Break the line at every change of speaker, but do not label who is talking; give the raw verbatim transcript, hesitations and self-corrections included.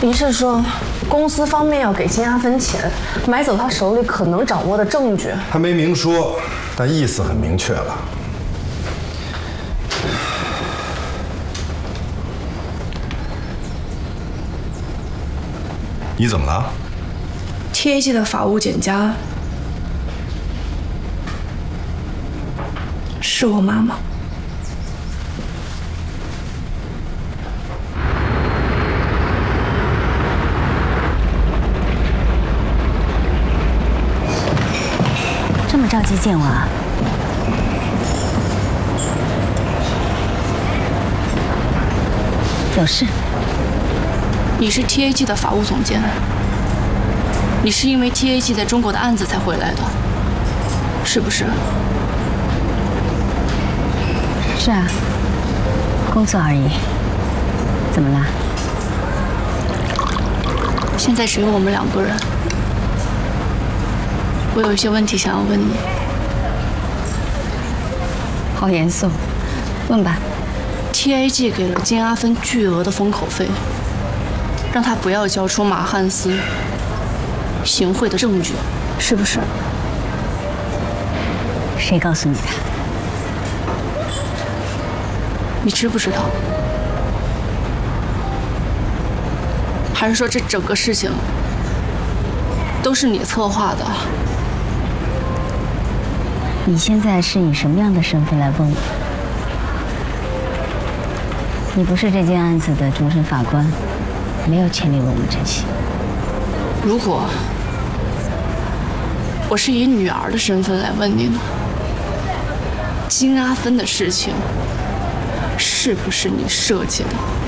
你是说，公司方面要给金阿芬钱，买走他手里可能掌握的证据？
他没明说，但意思很明确了。你怎么了
？T A G 的法务减加是我妈妈。
这么着急见我啊？有事？
你是 T A G 的法务总监，你是因为 T A G 在中国的案子才回来的，是不是？
是啊，工作而已。怎么啦？
现在只有我们两个人。 我有一些问题想要问你。
好严肃，问吧。
T A G 给了金阿芬巨额的封口费，让他不要交出马汉斯行贿的证据，是不是？
谁告诉你的？
你知不知道？还是说这整个事情都是你策划的？
你现在是以什么样的身份来问我？你不是这件案子的终审法官，没有权利问我这些。
如果我是以女儿的身份来问你呢？金阿芬的事情是不是你设计的？